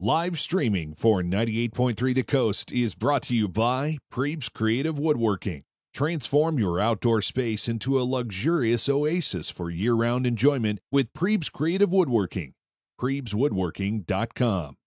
Live streaming for 98.3 The Coast is brought to you by Prebes Creative Woodworking. Transform your outdoor space into a luxurious oasis for year-round enjoyment with Prebes Creative Woodworking. PrebesWoodworking.com.